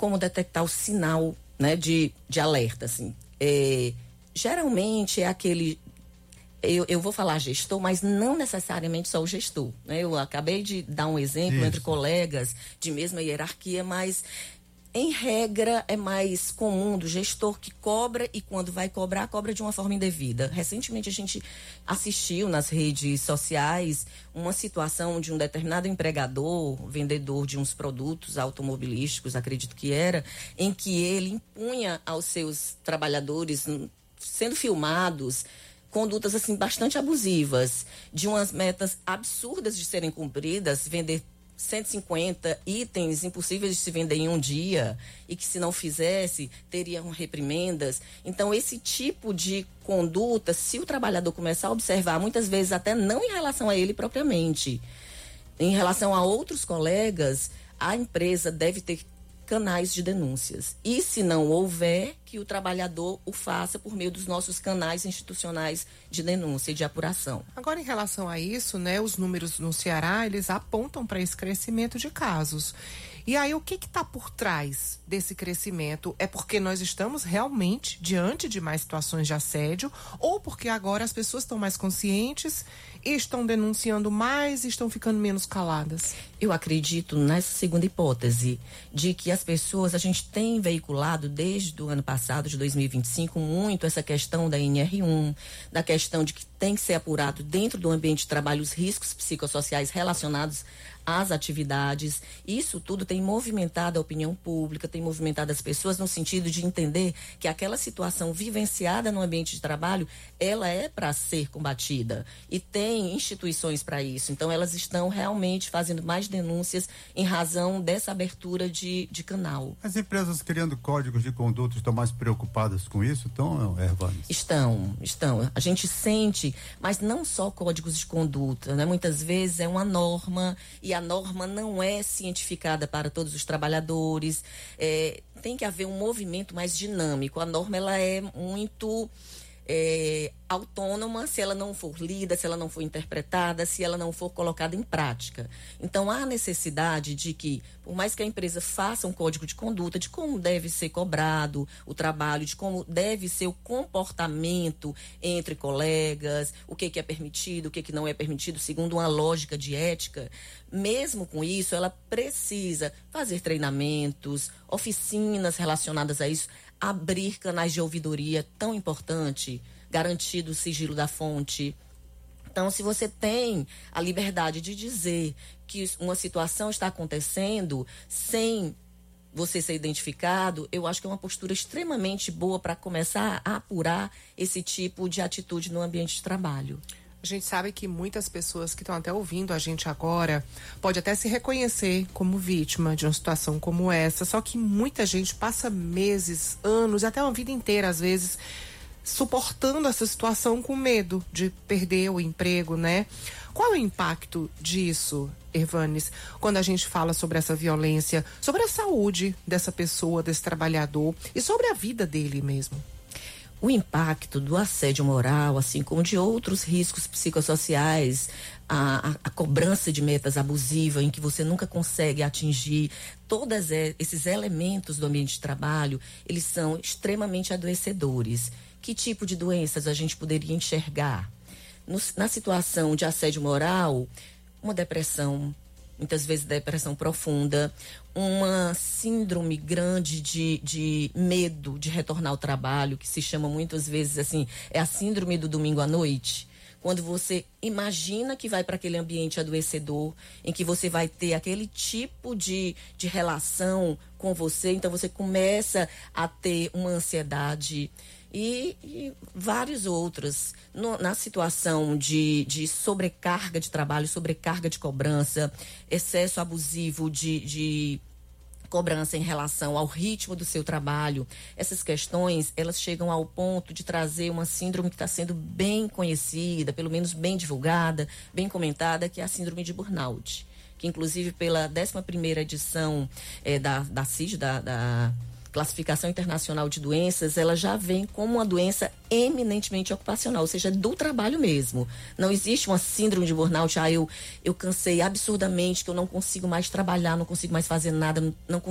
como detectar o sinal, né, de alerta, assim. Geralmente é aquele... Eu vou falar gestor, mas não necessariamente só o gestor, né? Eu acabei de dar um exemplo entre colegas de mesma hierarquia, mas em regra é mais comum do gestor que cobra e quando vai cobrar, cobra de uma forma indevida. Recentemente a gente assistiu nas redes sociais uma situação de um determinado empregador, vendedor de uns produtos automobilísticos, acredito que era, em que ele impunha aos seus trabalhadores, sendo filmados, condutas assim bastante abusivas, de umas metas absurdas de serem cumpridas, vender 150 itens impossíveis de se vender em um dia e que se não fizesse, teriam reprimendas. Então, esse tipo de conduta, se o trabalhador começar a observar, muitas vezes até não em relação a ele propriamente, em relação a outros colegas, a empresa deve ter canais de denúncias. E se não houver, que o trabalhador o faça por meio dos nossos canais institucionais de denúncia e de apuração. Agora, em relação a isso, né, os números no Ceará, eles apontam para esse crescimento de casos. E aí, o que está por trás desse crescimento? É porque nós estamos realmente diante de mais situações de assédio ou porque agora as pessoas estão mais conscientes e estão denunciando mais e estão ficando menos caladas? Eu acredito nessa segunda hipótese, de que as pessoas, a gente tem veiculado desde o ano passado, de 2025, muito essa questão da NR1, da questão de que tem que ser apurado dentro do ambiente de trabalho os riscos psicossociais relacionados às atividades. Isso tudo tem movimentado a opinião pública, tem movimentado as pessoas no sentido de entender que aquela situação vivenciada no ambiente de trabalho, ela é para ser combatida e tem instituições para isso. Então elas estão realmente fazendo mais denúncias em razão dessa abertura de canal. As empresas criando códigos de conduta estão mais preocupadas com isso, então, Ervanes? Estão. A gente sente, mas não só códigos de conduta, né? Muitas vezes é uma norma e a norma não é cientificada para todos os trabalhadores. Tem que haver um movimento mais dinâmico. A norma, ela é muito autônoma se ela não for lida, se ela não for interpretada, se ela não for colocada em prática. Então, há necessidade de que, por mais que a empresa faça um código de conduta, de como deve ser cobrado o trabalho, de como deve ser o comportamento entre colegas, o que é permitido, o que não é permitido, segundo uma lógica de ética, mesmo com isso, ela precisa fazer treinamentos, oficinas relacionadas a isso, abrir canais de ouvidoria tão importante, garantido o sigilo da fonte. Então, se você tem a liberdade de dizer que uma situação está acontecendo sem você ser identificado, eu acho que é uma postura extremamente boa para começar a apurar esse tipo de atitude no ambiente de trabalho. A gente sabe que muitas pessoas que estão até ouvindo a gente agora pode até se reconhecer como vítima de uma situação como essa, só que muita gente passa meses, anos, até uma vida inteira às vezes, suportando essa situação com medo de perder o emprego, né? Qual é o impacto disso, Ervanes, quando a gente fala sobre essa violência, sobre a saúde dessa pessoa, desse trabalhador e sobre a vida dele mesmo? O impacto do assédio moral, assim como de outros riscos psicossociais, a cobrança de metas abusivas em que você nunca consegue atingir, todos esses elementos do ambiente de trabalho, eles são extremamente adoecedores. Que tipo de doenças a gente poderia enxergar? Na situação de assédio moral, uma depressão, muitas vezes depressão profunda, uma síndrome grande de medo de retornar ao trabalho, que se chama muitas vezes assim, é a síndrome do domingo à noite. Quando você imagina que vai para aquele ambiente adoecedor, em que você vai ter aquele tipo de relação com você, então você começa a ter uma ansiedade e vários outros. Na situação de sobrecarga de trabalho, sobrecarga de cobrança, excesso abusivo de cobrança em relação ao ritmo do seu trabalho, essas questões, elas chegam ao ponto de trazer uma síndrome que está sendo bem conhecida, pelo menos bem divulgada, bem comentada, que é a síndrome de burnout, que inclusive pela 11ª edição da CID, da Classificação Internacional de Doenças, ela já vem como uma doença eminentemente ocupacional, ou seja, do trabalho mesmo. Não existe uma síndrome de burnout, eu cansei absurdamente, que eu não consigo mais trabalhar, não consigo mais fazer nada, não